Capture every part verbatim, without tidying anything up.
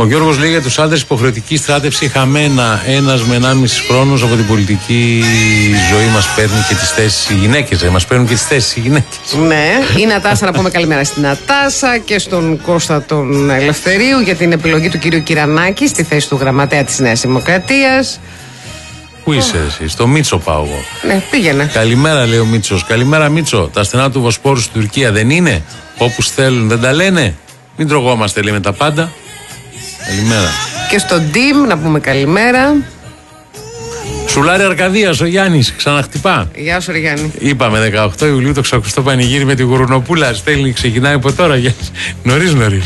Ο Γιώργος λέει για τους άντρες υποχρεωτική στράτευση χαμένα. Ένας με ενάμιση χρόνους από την πολιτική ζωή μας παίρνει και τις θέσεις οι γυναίκες. Ε, μας παίρνουν και τις θέσεις οι γυναίκες. Ναι, η Νατάσα, να πούμε καλημέρα στην Νατάσα και στον Κώστα τον Ελευθερίου για την επιλογή του κυρίου Κυρανάκη στη θέση του γραμματέα της Νέας Δημοκρατίας. Πού είσαι oh. εσύ, στο Μίτσο πάω εγώ. Ναι, πήγαινε. Καλημέρα, λέει ο Μίτσος. Καλημέρα, Μίτσο. Τα στενά του Βοσπόρου στην Τουρκία δεν είναι. Όπου θέλουν δεν τα λένε. Μην τρογόμαστε, λέει, με τα πάντα. Καλημέρα. Και στον Ντίμ να πούμε καλημέρα. Σουλάρη Αρκαδίας, ο Γιάννης, ξαναχτυπά. Γεια σου, ρε Γιάννη. Είπαμε δεκαοκτώ Ιουλίου το ξακουστό πανηγύρι με τη Γουρνοπούλα. Στέλνει, ξεκινάει από τώρα. Νωρίς, νωρίς.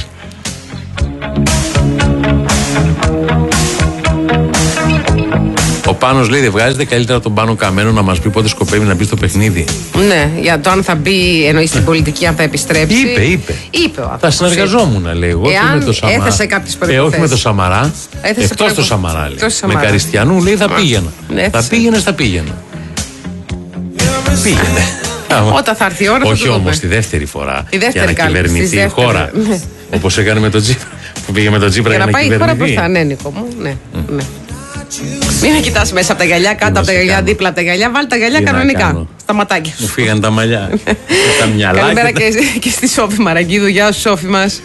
Ο Πάνος λέει: δεν βγάζετε καλύτερα τον Πάνο Καμένο να μας πει πότε σκοπεύει να μπει στο παιχνίδι? Ναι, για το αν θα μπει, εννοεί στην πολιτική, αν θα επιστρέψει. Είπε, είπε. είπε ο θα συνεργαζόμουν, λέει. Εγώ Εάν με το Σαμαρά. Έθεσε κάποιες προϋποθέσεις. Ε, όχι με το Σαμαρά. Εκτός το Σαμαρά, λέει. Εκτός με Καριστιανού, λέει, θα πήγαινα. Ναι, θα πήγαινε, θα πήγαινα. Πήγαινε. Όταν θα έρθει η ώρα. Όχι όμως τη δεύτερη φορά. Η δεύτερη για να κυβερνηθεί η χώρα. Όπως έκανε με τον Τζίπρα. Που πήγε με τον Τζίπρα για να πάει κυβερνηθεί. η χώρα μπροστά, ναι, Νίκο μου. Ναι, ναι. Μην με κοιτάς μέσα από τα γυαλιά, κάτω από τα γυαλιά, δίπλα από τα γυαλιά. Βάλτε τα γυαλιά κανονικά. Στα ματάκια. Μου φύγαν τα μαλλιά. Τα μυαλά. Καλημέρα και, και στη Σόφη Μαραγκίδου. Γεια σου, Σόφη μας.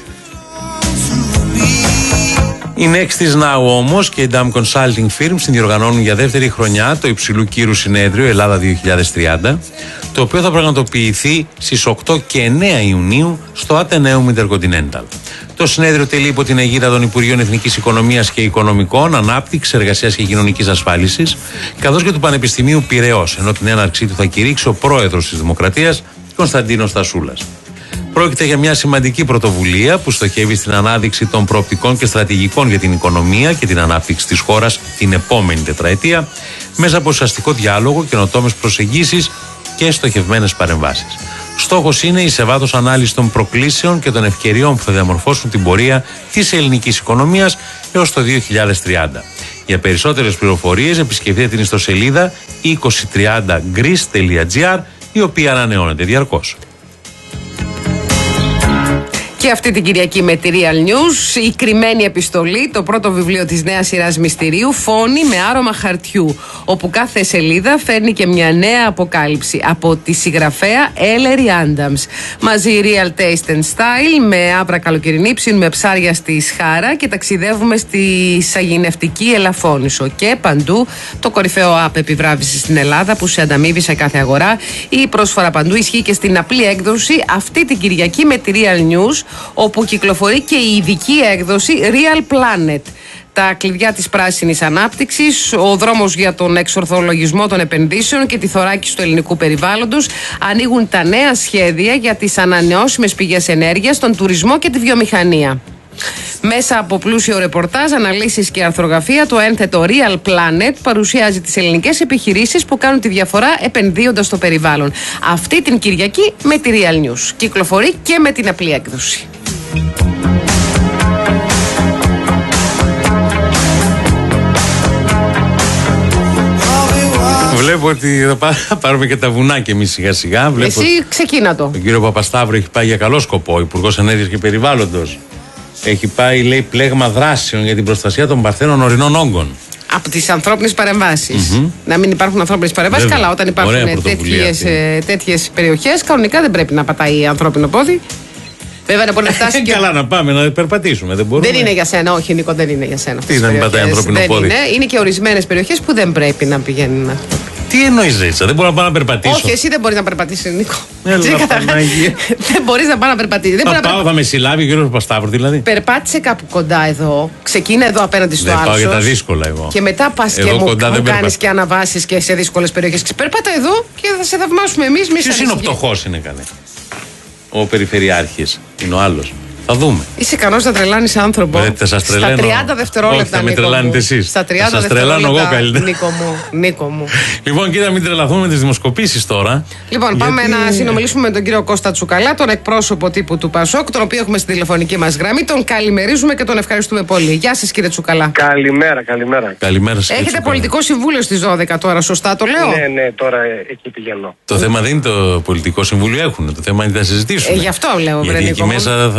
Η Next is Now όμως και η Dam Consulting Firm συνδιοργανώνουν για δεύτερη χρονιά το υψηλού κύρου συνέδριο Ελλάδα δύο χιλιάδες τριάντα, το οποίο θα πραγματοποιηθεί στις οκτώ και εννέα Ιουνίου στο Atheneum Intercontinental. Το συνέδριο τελεί υπό την αιγίδα των Υπουργείων Εθνικής Οικονομίας και Οικονομικών, Ανάπτυξης, Εργασίας και Κοινωνικής Ασφάλισης, καθώς και του Πανεπιστημίου Πειραιώς, ενώ την έναρξή του θα κηρύξει ο πρόεδρος της Δημοκρατίας, Κωνσταντίνος Στασούλας. Πρόκειται για μια σημαντική πρωτοβουλία που στοχεύει στην ανάδειξη των προοπτικών και στρατηγικών για την οικονομία και την ανάπτυξη της χώρας την επόμενη τετραετία, μέσα από ουσιαστικό διάλογο, καινοτόμες προσεγγίσεις και στοχευμένες παρεμβάσεις. Στόχος είναι η σε βάθος ανάλυση των προκλήσεων και των ευκαιριών που θα διαμορφώσουν την πορεία της ελληνικής οικονομίας έως το δύο χιλιάδες τριάντα. Για περισσότερες πληροφορίες επισκεφτείτε την ιστοσελίδα είκοσι τριάντα greece τελεία gr, η οποία ανανεώνεται διαρκώς. Και αυτή την Κυριακή με τη Real News, η κρυμμένη επιστολή, το πρώτο βιβλίο της νέας σειράς μυστηρίου, φώνει με άρωμα χαρτιού, όπου κάθε σελίδα φέρνει και μια νέα αποκάλυψη από τη συγγραφέα Έλερι Άνταμς. Μαζί Real Taste and Style, με άβρα καλοκαιρινή, ψήνουμε ψάρια στη Σχάρα και ταξιδεύουμε στη σαγηνευτική Ελαφώνησο. Και παντού το κορυφαίο app επιβράβευση στην Ελλάδα που σε ανταμείβει σε κάθε αγορά. Η πρόσφορα παντού ισχύει και στην απλή έκδοση αυτή την Κυριακή με τη Real News, όπου κυκλοφορεί και η ειδική έκδοση Real Planet. Τα κλειδιά της πράσινης ανάπτυξης, ο δρόμος για τον εξορθολογισμό των επενδύσεων και τη θωράκιση του ελληνικού περιβάλλοντος, ανοίγουν τα νέα σχέδια για τις ανανεώσιμες πηγές ενέργειας, τον τουρισμό και τη βιομηχανία. Μέσα από πλούσιο ρεπορτάζ, αναλύσεις και αρθρογραφία, το ένθετο Real Planet παρουσιάζει τις ελληνικές επιχειρήσεις που κάνουν τη διαφορά επενδύοντας στο περιβάλλον. Αυτή την Κυριακή με τη Real News. Κυκλοφορεί και με την απλή έκδοση. Βλέπω ότι θα πάρουμε και τα βουνάκια εμείς σιγά σιγά. Βλέπω Εσύ ξεκίνα το. Τον κύριο Παπασταύρου έχει πάει για καλό σκοπό, Υπουργός Ενέργειας και Περιβάλλοντος. Έχει πάει, λέει, πλέγμα δράσεων για την προστασία των παρθένων ορεινών όγκων. Από τις ανθρώπινες παρεμβάσεις. Mm-hmm. Να μην υπάρχουν ανθρώπινες παρεμβάσεις. Καλά, όταν υπάρχουν τέτοιες, τέτοιες περιοχές, κανονικά δεν πρέπει να πατάει ανθρώπινο πόδι. Βέβαια να μπορεί να φτάσει. Και... Καλά, να πάμε να περπατήσουμε. Δεν, δεν είναι για σένα, όχι Νίκο, δεν είναι για σένα. Τι να μην πατάει ανθρώπινο δεν πόδι. Είναι. είναι και ορισμένες περιοχές που δεν πρέπει να πηγαίνουν άνθρωποι. Τι εννοείς, Ρίτσα, δεν μπορώ να πάω να περπατήσω. Όχι, εσύ δεν μπορείς να περπατήσεις, Νίκο. Έλα, δεν μπορείς να πάω να περπατήσεις. Θα πάω, να... θα με συλλάβει ο κύριος Παπασταύρου, δηλαδή. Περπάτησε κάπου κοντά εδώ, ξεκίνα εδώ απέναντι στο άλλο. Δεν πάω για τα δύσκολα εγώ. Και μετά πας και μου, μου κάνεις και αναβάσεις και σε δύσκολες περιοχές. Περπάτα εδώ και θα σε θαυμάσουμε εμείς. Ποιος είναι ο πτωχός, είναι καλέ. Ο περιφερειάρχης, είναι ο άλλος. Θα δούμε. Είσαι ικανός να τρελάνεις άνθρωπο. Λέτε, σας τρελαίνω. Στα τριάντα δευτερόλεπτα. Όχι, θα με τρελάνετε εσείς. Στα τριάντα σας τρελάνω εγώ καλύτερα. Νίκο μου, Νίκο μου. Λοιπόν, κοίτα, μην τρελαθούμε με τις δημοσκοπήσεις τώρα. Λοιπόν, γιατί... πάμε να συνομιλήσουμε με τον κύριο Κώστα Τσουκαλά, τον εκπρόσωπο τύπου του Πασόκ, τον οποίο έχουμε στη τηλεφωνική μας γραμμή. Τον καλημερίζουμε και τον ευχαριστούμε πολύ. Γεια σας, κύριε Τσουκαλά. Καλημέρα, καλημέρα. Καλημέρα σας. Έχετε Τσουκαλά. Πολιτικό Συμβούλιο στις δώδεκα τώρα, σωστά το λέω. Ναι, ναι, τώρα εκεί πηγαίνω. Το θέμα δεν είναι το Πολιτικό Συμβούλιο, έχουν. Το θέμα είναι να συζητήσουν. Ε, γι' αυτό λέω, γιατί εκεί μέσα θα μην γίνει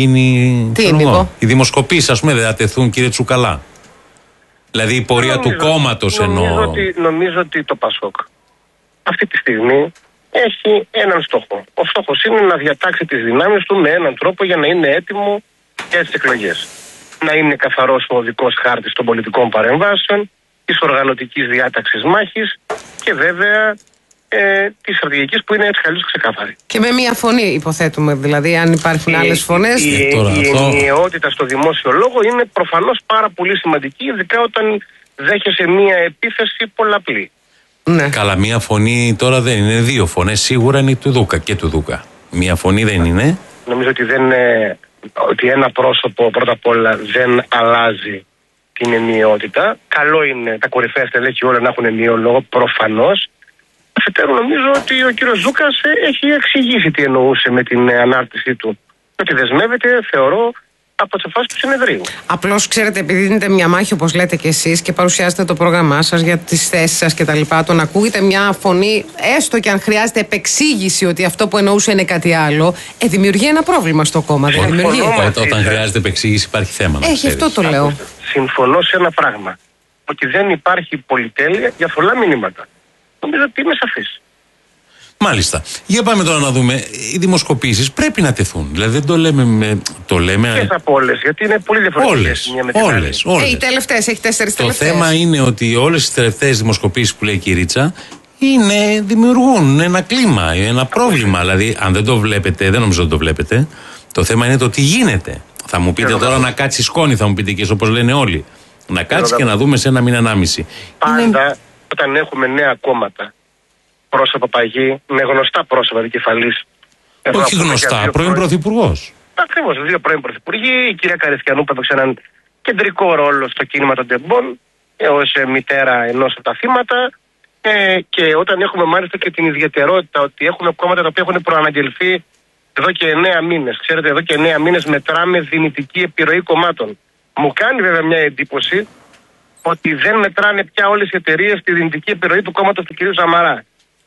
γίνει. Τι είναι, Νίκο? Οι δημοσκοπήσεις, ας πούμε, δεν θα τεθούν, κύριε Τσουκαλά? Δηλαδή η πορεία νομίζω, του κόμματος εννοώ. Νομίζω ότι, νομίζω ότι το ΠΑΣΟΚ αυτή τη στιγμή έχει έναν στόχο. Ο στόχος είναι να διατάξει τις δυνάμεις του με έναν τρόπο για να είναι έτοιμο για τις εκλογές. Να είναι καθαρός ο οδικός χάρτης των πολιτικών παρεμβάσεων, της οργανωτικής διάταξης μάχης και βέβαια ε, της στρατηγικής που είναι έτσι καλώς ξεκάθαρη. Και με μία φωνή υποθέτουμε, δηλαδή, αν υπάρχουν η, άλλες φωνές. Η, η, τώρα, η αυτό... ενιαιότητα στο δημόσιο λόγο είναι προφανώς πάρα πολύ σημαντική, ειδικά όταν δέχεσαι μία επίθεση πολλαπλή. Ναι. Καλά, μία φωνή τώρα δεν είναι. Δύο φωνές σίγουρα είναι του Δούκα και του Δούκα. Μία φωνή δεν είναι. Νομίζω ότι, δεν, ε, ότι ένα πρόσωπο πρώτα απ' όλα δεν αλλάζει την ενιαιότητα. Καλό είναι τα κορυφαία στελέχη όλα να έχουν ενιαίο λόγο, προφανώς. Αφετέρου, νομίζω ότι ο κύριος Δούκας έχει εξηγήσει τι εννοούσε με την ανάρτησή του. Ότι δεσμεύεται, θεωρώ, από τις αποφάσεις του συνεδρίου. Απλώς, ξέρετε, επειδή δίνετε μια μάχη, όπως λέτε κι εσείς, και παρουσιάζετε το πρόγραμμά σας για τις θέσεις σας κτλ., το να ακούγεται μια φωνή, έστω και αν χρειάζεται επεξήγηση ότι αυτό που εννοούσε είναι κάτι άλλο, ε, δημιουργεί ένα πρόβλημα στο κόμμα. Δεν δημιουργεί. Όταν χρειάζεται επεξήγηση, υπάρχει θέμα. Να Έχει, αυτό το λέω. Συμφωνώ σε ένα πράγμα. Ότι δεν υπάρχει πολυτέλεια για πολλά μηνύματα. Νομίζω ότι είμαι σαφής. Μάλιστα. Για πάμε τώρα να δούμε. Οι δημοσκοπήσεις πρέπει να τεθούν. Δηλαδή δεν το λέμε. Με, το λέμε Ποιες από όλες, γιατί είναι πολύ διαφορετικές. όλες. Μία με την Όλες. άλλη. όλες. Ε, οι τελευταίες, έχει τέσσερις Το τελευταίες. θέμα είναι ότι όλες τις τελευταίες δημοσκοπήσεις που λέει η Κυρίτσα είναι, δημιουργούν ένα κλίμα, ένα πρόβλημα. Δηλαδή, αν δεν το βλέπετε, δεν νομίζω ότι το βλέπετε. Το θέμα είναι το τι γίνεται. Θα μου πείτε τώρα να κάτσει σκόνη, θα μου πείτε και όπως λένε όλοι. Να κάτσει και να δούμε σε ένα μήνα, ενάμιση. Πάντα Είναι... όταν έχουμε νέα κόμματα, πρόσωπα παγί, με γνωστά πρόσωπα δικεφαλής. Όχι γνωστά, πρώην πρωθυπουργός. Ακριβώς, δύο πρώην πρωθυπουργοί. Η κυρία Καριστιανού που έπαιξε έναν κεντρικό ρόλο στο κίνημα των Τεμπών, ως μητέρα ενός από τα θύματα. Ε, και όταν έχουμε μάλιστα και την ιδιαιτερότητα ότι έχουμε κόμματα τα οποία έχουν προαναγγελθεί εδώ και εννέα μήνες. Ξέρετε, εδώ και εννέα μήνες μετράμε δυνητική επιρροή κομμάτων. Μου κάνει βέβαια μια εντύπωση ότι δεν μετράνε πια όλες οι εταιρείες τη δυνητική επιρροή του κόμματος του κ. Σαμαρά.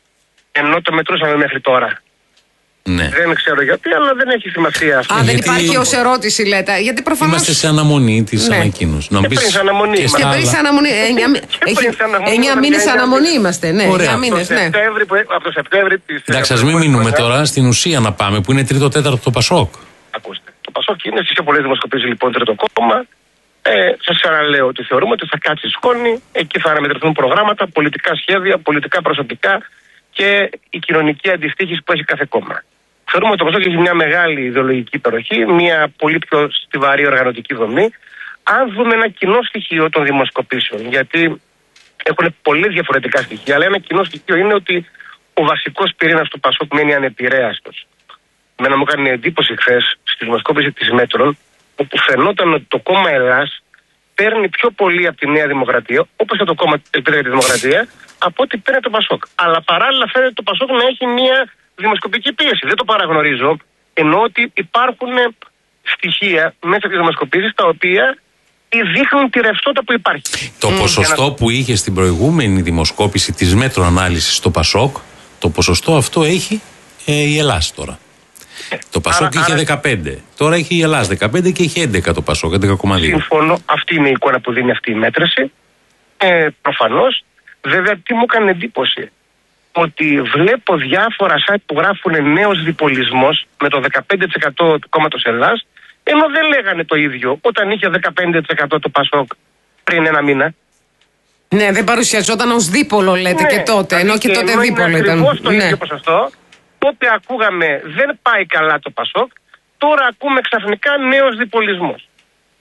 Ενώ το μετρούσαμε μέχρι τώρα. Ναι. Δεν ξέρω γιατί, αλλά δεν έχει σημασία αυτό. Α, δεν Γιατί- υπάρχει ως ερώτηση, λέτε. Γιατί προφανώς. Είμαστε σε αναμονή της Ναι. ανακοίνωσης. Και πριν σε αναμονή και είμαστε. Και στα πριν άλλα- σε αναμονή. εννιά μη- Και πριν έχει- σε αναμονή εννιά είμαστε, μήνες εννιά αναμονή μήνες. είμαστε. Ναι, Ωραία. εννιά Από το μήνες, ναι. Σεπτέμβρη που- από το Σεπτέμβρη της. Εντάξει, ας μην μείνουμε τώρα στην ουσία να πάμε, που είναι τρίτο τέταρτο το Πασόκ. Ακούστε. Το Πασόκ είναι στις πιο πολλές δημοσκοπήσεις λοιπόν τρίτο κόμμα. Ε, σας ξαναλέω ότι θεωρούμε ότι θα κάτσει σκόνη. Εκεί θα αναμετρηθούν προγράμματα, πολιτικά σχέδια, πολιτικά προσωπικά και η κοινωνική αντιστοίχηση που έχει κάθε κόμμα. Θεωρούμε ότι το Πασόκ έχει μια μεγάλη ιδεολογική υπεροχή, μια πολύ πιο στιβαρή οργανωτική δομή. Αν δούμε ένα κοινό στοιχείο των δημοσκοπήσεων, γιατί έχουν πολύ διαφορετικά στοιχεία, αλλά ένα κοινό στοιχείο είναι ότι ο βασικός πυρήνας του Πασόκ μένει ανεπηρέαστος. Εμένα μου έκανε εντύπωση χθες στη δημοσκόπηση της Μέτρων, όπου φαινόταν ότι το κόμμα Ελλάς παίρνει πιο πολύ από τη Νέα Δημοκρατία, όπως και το κόμμα Ελπίδα για τη Δημοκρατία, από ό,τι παίρνει το Πασόκ. Αλλά παράλληλα φαίνεται το Πασόκ να έχει μια δημοσκοπική πίεση. Δεν το παραγνωρίζω. Εννοώ ότι υπάρχουν στοιχεία μέσα από τις δημοσκοπήσεις τα οποία δείχνουν τη ρευστότητα που υπάρχει. Το ποσοστό να... που είχε στην προηγούμενη δημοσκόπηση της Μέτρο Ανάλυσης στο Πασόκ, το ποσοστό αυτό έχει ε, η Ελλάς τώρα. Το Πασόκ άρα, είχε άρα... δεκαπέντε. Τώρα έχει η Ελλάς δεκαπέντε και έχει έντεκα το Πασόκ, έντεκα κόμμα δύο. Συμφωνώ. Αυτή είναι η εικόνα που δίνει αυτή η μέτρηση. Ε, προφανώς. Βέβαια, τι μου έκανε εντύπωση. Ότι βλέπω διάφορα site που γράφουν νέος διπολισμός με το δεκαπέντε τοις εκατό του κόμματος Ελλάς, ενώ δεν λέγανε το ίδιο όταν είχε δεκαπέντε τοις εκατό το Πασόκ πριν ένα μήνα. Ναι, δεν παρουσιαζόταν ως δίπολο, λέτε, Ναι, και τότε. Ενώ δηλαδή και τότε ενώ δίπολο είναι ήταν. ακριβώς το Ναι. ίδιο ποσοστό. Τότε ακούγαμε δεν πάει καλά το Πασόκ, τώρα ακούμε ξαφνικά νέος διπολισμός.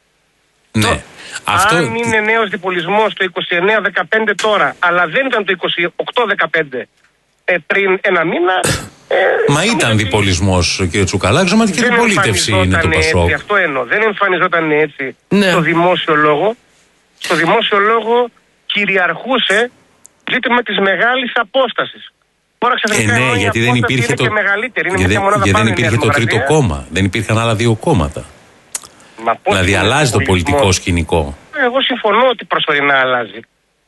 Ναι. Το... Αυτό... Αν είναι νέος διπολισμός το είκοσι εννέα δεκαπέντε τώρα, αλλά δεν ήταν το είκοσι οκτώ δεκαπέντε ε, πριν ένα μήνα. Ε, Μα ήταν διπολισμός, κύριε Τσουκαλά, εξωματική αντιπολίτευση είναι το Πασόκ. Έτσι, αυτό εννοώ. Δεν εμφανιζόταν έτσι Ναι. στο δημόσιο λόγο. Στο δημόσιο λόγο κυριαρχούσε ζήτημα της μεγάλης απόστασης. Τώρα Ε, ξαφνικά ναι, ενώ η γιατί δεν απόσταση υπήρχε είναι το, και μεγαλύτερη. Είναι γιατί, μια μονάδα γιατί δεν πάνω η Νέα υπήρχε το τρίτο Δημοκρατία. κόμμα. Δεν υπήρχαν άλλα δύο κόμματα. Μα πώς Δηλαδή είναι αλλάζει το διπολισμός? πολιτικό σκηνικό. Εγώ συμφωνώ ότι προσωρινά αλλάζει.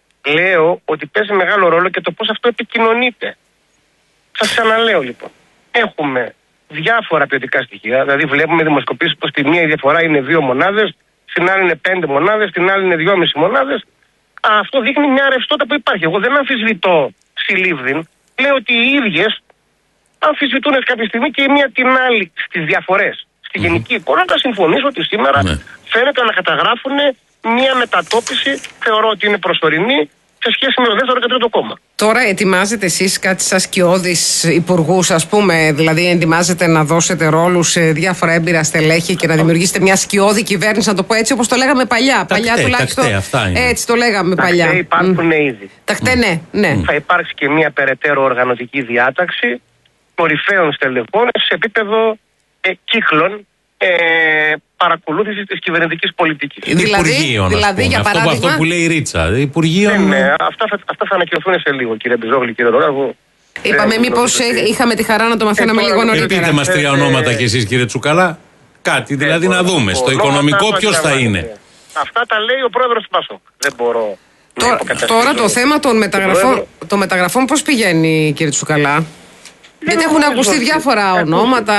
Λέω ότι παίζει μεγάλο ρόλο και το πώς αυτό επικοινωνείται. Σας ξαναλέω λοιπόν. Έχουμε διάφορα ποιοτικά στοιχεία. Δηλαδή, βλέπουμε δημοσκοπήσεις που στη μία η διαφορά είναι δύο μονάδες, στην άλλη είναι πέντε μονάδες, στην άλλη είναι δυόμιση μονάδες. Αυτό δείχνει μια ρευστότητα που υπάρχει. Εγώ δεν αμφισβητώ συλλήβδιν. Λέω ότι οι ίδιες αμφισβητούν κάποια στιγμή και η μία την άλλη στις διαφορές. Στη mm-hmm. γενική εικόνα θα συμφωνήσω ότι σήμερα ναι. φαίνεται να καταγράφουν μια μετατόπιση, θεωρώ ότι είναι προσωρινή, σε σχέση με το δεύτερο και τρίτο κόμμα. Τώρα ετοιμάζετε εσείς κάτι σαν σκιώδης υπουργούς, ας πούμε, δηλαδή ετοιμάζετε να δώσετε ρόλους σε διάφορα έμπειρα στελέχη και να δημιουργήσετε μια σκιώδη κυβέρνηση, να το πω έτσι όπως το λέγαμε παλιά. Τα παλιά κτέ, τουλάχιστον. Τα κτέ, έτσι το λέγαμε τα παλιά. Τα κτέ υπάρχουν mm. ήδη. Τα κτέ, ναι, ναι. Θα υπάρξει και μια περαιτέρω οργανωτική διάταξη κορυφαίων στελεχών σε επίπεδο ε, κύκλων ε, παρακολούθηση της κυβερνητικής πολιτικής. Δηλαδή, Υπουργείων, δηλαδή για αυτό, παράδειγμα. Αυτό που λέει η Ρίτσα. Υπουργείων. Ναι, ναι, αυτά, θα, αυτά θα ανακοινωθούν σε λίγο, κύριε Μπιζόγλη, κύριε Δωράγου. Είπαμε μήπως ότι... είχαμε τη χαρά να το μαθαίναμε ε, λίγο νωρίτερα. Πείτε μας τρία ονόματα κι εσείς, κύριε Τσουκαλά. Κάτι δηλαδή να δούμε. Στο οικονομικό ποιος θα είναι. Αυτά τα λέει ο πρόεδρος του Πασόκ. Δεν μπορώ. Τώρα, τώρα το θέμα των μεταγραφών, το μεταγραφών πώς πηγαίνει, κύριε Τσουκαλά? Γιατί έχουν ακουστεί διάφορα ονόματα,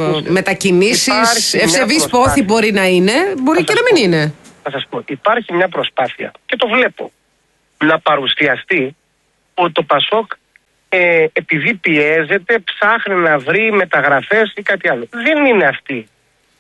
μετακινήσεις, ευσεβείς πόθη μπορεί να είναι, μπορεί και να μην είναι. Θα σας πω, υπάρχει μια προσπάθεια και το βλέπω να παρουσιαστεί ότι το Πασόκ ε, επειδή πιέζεται ψάχνει να βρει μεταγραφές ή κάτι άλλο. Δεν είναι αυτή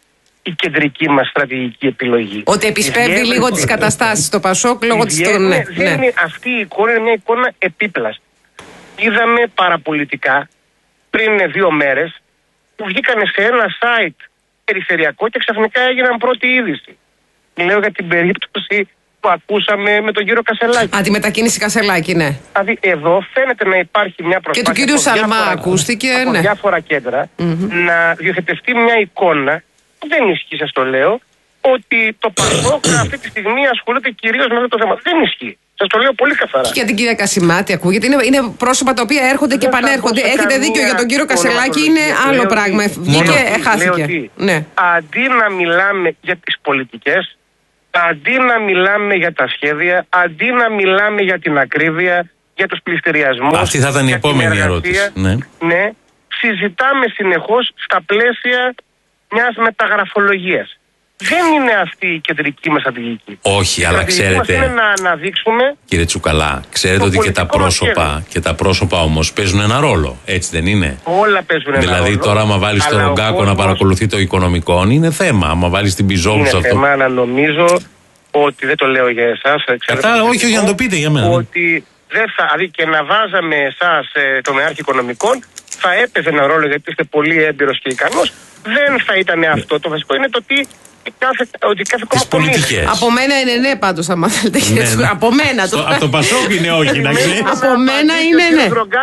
η κεντρική μας στρατηγική επιλογή. Ότι επισπεύδει Διέβη, λίγο τις καταστάσεις στο Πασόκ λόγω της των... Ναι, δεν ναι. είναι, αυτή η εικόνα είναι μια εικόνα επίπλαστη. Είδαμε παραπολιτικά πριν δύο μέρες που βγήκανε σε ένα site περιφερειακό και ξαφνικά έγιναν πρώτη είδηση. Λέω για την περίπτωση που ακούσαμε με τον κύριο Κασελάκη. Α, τη μετακίνηση Κασελάκη, ναι. Δηλαδή εδώ φαίνεται να υπάρχει μια προσπάθεια. Και του κύριου Σαλμά διάφορα, ακούστηκε, από ναι. διάφορα κέντρα mm-hmm. να διοθετευτεί μια εικόνα που δεν ισχύει, σας το λέω, ότι το Πασόκ αυτή τη στιγμή ασχολείται κυρίως με αυτό το θέμα. Δεν ισχύει. Σας το λέω πολύ καθαρά. Και για την κυρία Κασιμάτη ακούγεται. Είναι, είναι πρόσωπα τα οποία έρχονται δεν και επανέρχονται. Έχετε δίκιο για τον κύριο Κασελάκη, είναι άλλο πράγμα. Βγήκε, χάθηκε. Ναι. Αντί να μιλάμε για τις πολιτικές, αντί να μιλάμε για τα σχέδια, αντί να μιλάμε για την ακρίβεια, για τους πληστηριασμούς. Αυτή θα ήταν η επόμενη ερώτηση. Ναι. ναι, συζητάμε συνεχώς στα πλαίσια μιας μεταγραφολογίας. Δεν είναι αυτή η κεντρική μας στρατηγική. Όχι, αλλά ξέρετε. Είναι να αναδείξουμε. Κύριε Τσουκαλά, ξέρετε ότι και τα πρόσωπα και τα πρόσωπα όμως παίζουν ένα ρόλο. Έτσι δεν είναι? Όλα παίζουν ένα δηλαδή, ρόλο. Δηλαδή τώρα, άμα βάλει τον Ρογκάκο κόσμος... να παρακολουθεί το οικονομικό, είναι θέμα. Άμα βάλει την Μπιζόγλου σε αυτό. Είναι θέμα να νομίζω ότι δεν το λέω για εσάς. Κατά, όχι, όχι, να το πείτε για μένα. Ότι δεν θα, δηλαδή και να βάζαμε εσάς ε, το Μεάρχη Οικονομικών θα έπαιζε ένα ρόλο γιατί είστε πολύ έμπειρος και ικανός. Δεν θα ήταν αυτό. Το βασικό είναι το ότι κάθε, ότι κάθε κόμμα πολιτικές. Από μένα είναι ναι, πάντως, άμα θέλετε. Ναι, ναι. Από μένα το. Από το Πασόκ είναι όχι, να ξέρει. Από μένα είναι ναι.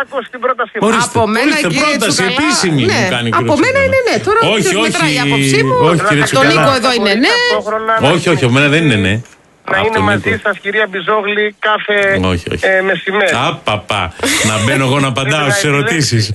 Από μένα πρόταση επίσημη μου κάνει. Από μένα είναι ναι. Τώρα όχι, όχι. Μετράει η άποψή μου. Τον Νίκο εδώ είναι ναι. Όχι, όχι, από μένα δεν είναι ναι. Να είναι μαζί σας, κυρία Μπιζόγλη, κάθε όχι, όχι. Ε, μεσημέρι. Απαπα, να μπαίνω εγώ να απαντάω στις ερωτήσεις.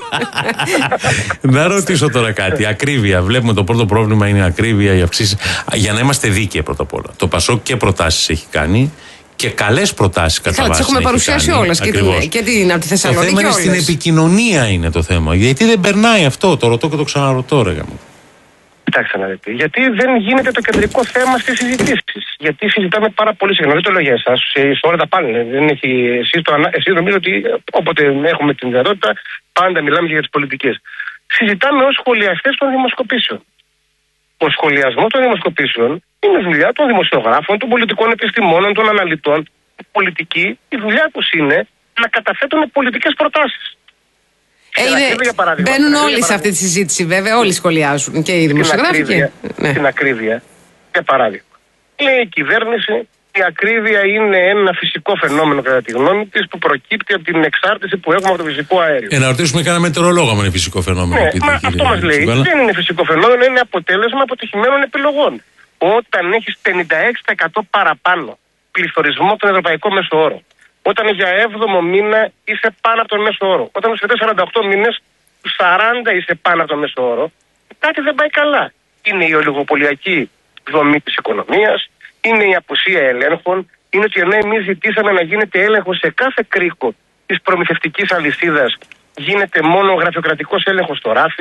Να ρωτήσω τώρα κάτι. Ακρίβεια. Βλέπουμε το πρώτο πρόβλημα είναι η ακρίβεια, η αυξήση. Για να είμαστε δίκαιοι πρώτα απ' όλα. Το Πασόκ και προτάσεις έχει κάνει και καλές προτάσεις κατά βάση. Τις έχουμε παρουσιάσει όλες και την, και την από τη Θεσσαλονίκη. Το θέμα είναι στην επικοινωνία είναι το θέμα. Γιατί δεν περνάει αυτό, το ρωτώ και το ξαναρωτώ, ρε γαμώ. Κοιτάξτε να δείτε. Γιατί δεν γίνεται το κεντρικό θέμα στις συζητήσεις. Γιατί συζητάμε πάρα πολύ συχνά. Δεν το λέω για εσάς. Σε όλα τα πάνε. Δεν έχει... Εσείς, το... Εσείς νομίζω ότι όποτε έχουμε την δυνατότητα πάντα μιλάμε και για τις πολιτικές. Συζητάμε ως σχολιαστές των δημοσκοπήσεων. Ο σχολιασμός των δημοσκοπήσεων είναι δουλειά των δημοσιογράφων, των πολιτικών επιστημόνων, των αναλυτών. Η πολιτική, η δουλειά τους είναι να καταθέτουν πολιτικές προτάσεις. Είναι, μπαίνουν όλοι σε αυτή τη συζήτηση, βέβαια. Όλοι σχολιάζουν και οι δημοσιογράφοι. Και... Ναι. Στην ακρίβεια, για παράδειγμα, λέει η κυβέρνηση, η ακρίβεια είναι ένα φυσικό φαινόμενο, κατά τη γνώμη της, που προκύπτει από την εξάρτηση που έχουμε από το φυσικό αέριο. Ε, να ρωτήσουμε κανένα μετεωρολόγο αν είναι φυσικό φαινόμενο. Ναι, πείτε, μα αυτό μας λέει. Τσουκαλά. Δεν είναι φυσικό φαινόμενο, είναι αποτέλεσμα αποτυχημένων επιλογών. Όταν έχεις πενήντα έξι τοις εκατό παραπάνω πληθωρισμό τον ευρωπαϊκό μέσο όρο. Όταν για έβδομο μήνα είσαι πάνω από τον μέσο όρο. Όταν σε σαράντα οκτώ μήνες, σαράντα είσαι πάνω από τον μέσο όρο, κάτι δεν πάει καλά. Είναι η ολιγοπολιακή δομή της οικονομίας, είναι η απουσία ελέγχων, είναι ότι ενώ εμείς ζητήσαμε να γίνεται έλεγχος σε κάθε κρίκο της προμηθευτικής αλυσίδας, γίνεται μόνο γραφειοκρατικός έλεγχος στο ράφι,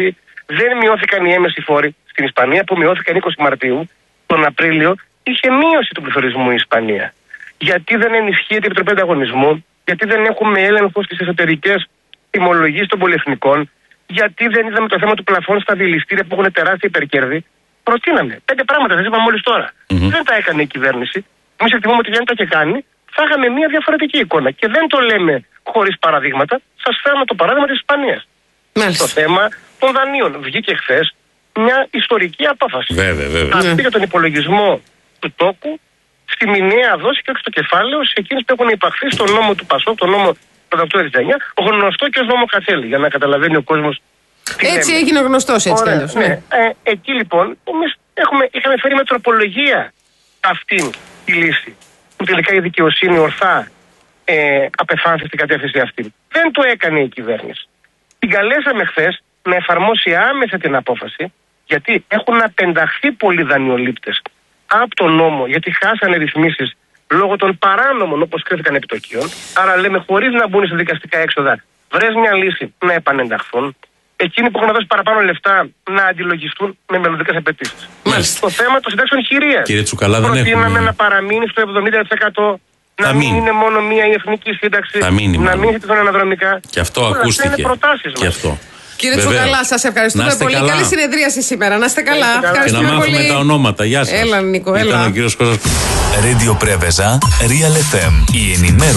Δεν μειώθηκαν οι έμεσοι φόροι στην Ισπανία που μειώθηκαν είκοσι Μαρτίου. Τον Απρίλιο είχε μείωση του πληθωρισμού η Ισπανία. Γιατί δεν ενισχύεται η Επιτροπή Ανταγωνισμού, γιατί δεν έχουμε έλεγχο στις εσωτερικές τιμολογίες των πολυεθνικών, γιατί δεν είδαμε το θέμα του πλαφών στα διελιστήρια που έχουν τεράστια υπερκέρδη. Προτείναμε πέντε πράγματα, δεν είπαμε μόλις τώρα. Mm-hmm. Δεν τα έκανε η κυβέρνηση. Εμείς εκτιμούμε ότι αν τα είχε κάνει, θα είχαμε μια διαφορετική εικόνα. Και δεν το λέμε χωρίς παραδείγματα. Σας φέρνω το παράδειγμα της Ισπανίας. Το θέμα των δανείων. Βγήκε χθες μια ιστορική απόφαση. Βέβαια, βέβαια. Αυτή για τον υπολογισμό του τόκου στη μηνιαία δόση και όχι στο κεφάλαιο σε εκείνους που έχουν υπαχθεί στον νόμο του Πασόκ, τον νόμο του οκτώ εξήντα εννιά, γνωστό και ως νόμο Κατσέλη, για να καταλαβαίνει ο κόσμος. Έτσι λέμε. Έγινε γνωστός έτσι κι αλλιώς. Ναι. Ναι. Ε, εκεί λοιπόν εμείς έχουμε, είχαμε φέρει με τροπολογία αυτήν τη λύση. Που τελικά η δικαιοσύνη ορθά ε, απεφάνθη στην κατεύθυνση αυτή. Δεν το έκανε η κυβέρνηση. Την καλέσαμε χθες να εφαρμόσει άμεσα την απόφαση, γιατί έχουν απενταχθεί πολλοί δανειολήπτες από τον νόμο, γιατί χάσανε ρυθμίσεις λόγω των παράνομων όπως κρίθηκαν επιτοκίων. Άρα λέμε χωρίς να μπουν σε δικαστικά έξοδα, βρες μια λύση να επανενταχθούν. Εκείνοι που έχουν δώσει παραπάνω λεφτά να αντιλογιστούν με μελλοντικές απαιτήσεις. Το θέμα των συντάξεων χειρίας. Κύριε Τσουκαλά, δεν προτείναμε έχουμε... να παραμείνει στο εβδομήντα τοις εκατό. Να μην είναι μόνο μία η εθνική σύνταξη. Θα μείνει, να μην ζητηθούν αναδρομικά. Και αυτό όλα ακούστηκε. Αυτά είναι προτάσεις μας. Και αυτό. Κύριε Τσουκαλά, σας ευχαριστούμε πολύ. Καλά. Καλή συνεδρίαση σήμερα. Να είστε καλά. Και να μάθουμε πολύ τα ονόματα. Γεια σας. Έλα, Νίκο, έλα. Ήταν ο κύριος Κώστας. Radio Πρέβεζα, Real εφ εμ. Η ενημέρωση.